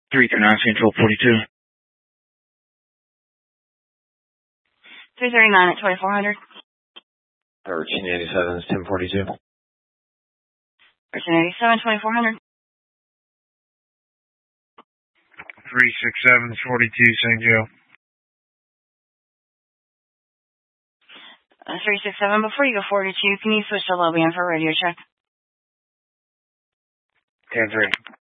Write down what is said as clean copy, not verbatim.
339 Central 42. 339 at 2400. 1387 is 1042. 1387, 2400. 367 is 42 St. Joe. 367, before you go 42, can you switch to Lobian for radio check? 10-3.